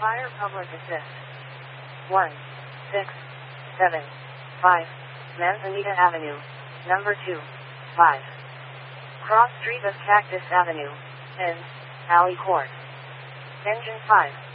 Fire Public Assist. 1, 6, 7, 5, Manzanita Avenue, number 2, 5. Cross Street of Cactus Avenue, and Alley Court. Engine 5.